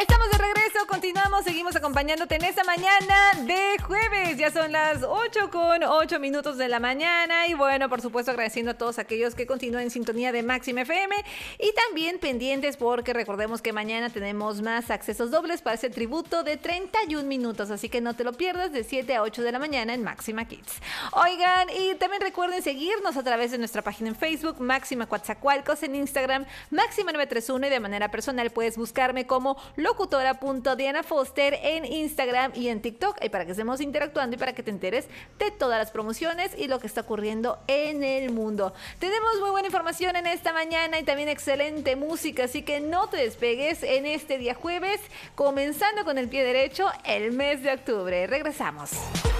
Estamos de regreso, continuamos, seguimos acompañándote en esta mañana de jueves. Ya son las 8:08 de la mañana y bueno, por supuesto agradeciendo a todos aquellos que continúan en sintonía de Máxima FM y también pendientes porque recordemos que mañana tenemos más accesos dobles para ese tributo de 31 minutos, así que no te lo pierdas de 7 a 8 de la mañana en Máxima Kids. Oigan, y también recuerden seguirnos a través de nuestra página en Facebook, Máxima Coatzacoalcos, en Instagram, Máxima 931 y de manera personal puedes buscarme como locutora.Diana Foster en Instagram y en TikTok, y para que estemos interactuando y para que te enteres de todas las promociones y lo que está ocurriendo en el mundo. Tenemos muy buena información en esta mañana y también excelente música, así que no te despegues en este día jueves, comenzando con el pie derecho el mes de octubre. Regresamos.